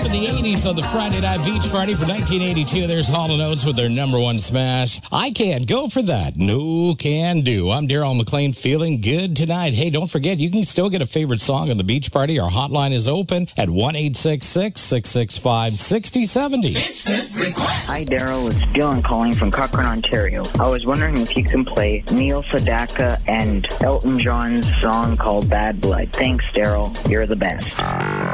Top of the 80s on the Friday Night Beach Party for 1982. There's Hall & Oates with their number one smash. I can't go for that. No can do. I'm Daryl McLean, feeling good tonight. Hey, don't forget, you can still get a favorite song on the Beach Party. Our hotline is open at 1-866-665-6070. Instant request. Hi, Daryl. It's Dylan calling from Cochrane, Ontario. I was wondering if you can play Neil Sedaka and Elton John's song called Bad Blood. Thanks, Daryl. You're the best.